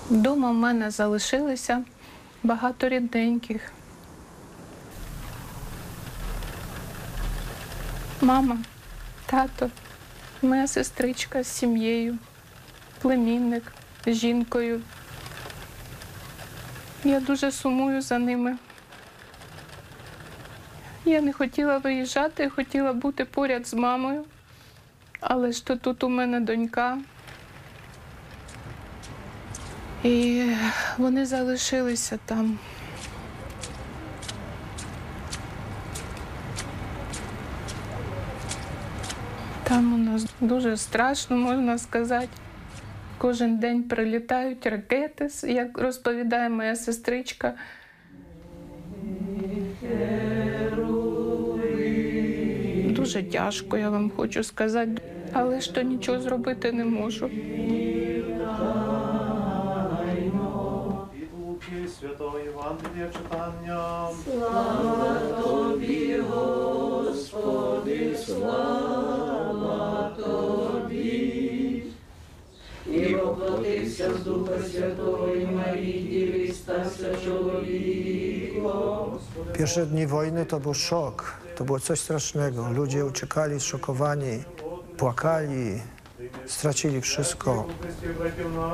Вдома в мене залишилося багато рідненьких. Мама, тато, моя сестричка з сім'єю, племінник з жінкою. Я дуже сумую за ними. Я не хотіла виїжджати, хотіла бути поряд з мамою, але ж то тут у мене донька. І вони залишилися там. Там у нас дуже страшно, можна сказати. Кожен день прилітають ракети, як розповідає моя сестричка. Дуже тяжко, я вам хочу сказати, але ж то нічого зробити не можу. Святого Євангелія читання. Слава Тобі, Господи, слава Тобі. І воплотився з Духа Святого і Марії Діви, стався człowiekiem. Pierwsze dni wojny to był szok. To było coś strasznego. Ludzie uciekali zszokowani, płakali, stracili wszystko.